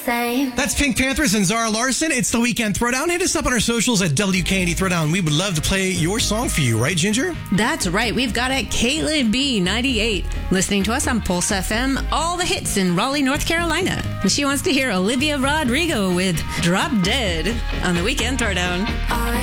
same. That's Pink Panthers and Zara Larson. It's the Weekend Throwdown. Hit us up on our socials at WKND Throwdown. We would love to play your song for you, right, Ginger? That's right. We've got it, Caitlin B, 98, listening to us on Pulse FM, all the hits in Raleigh, North Carolina. And she wants to hear Olivia Rodrigo with Drop Dead on the Weekend Throwdown.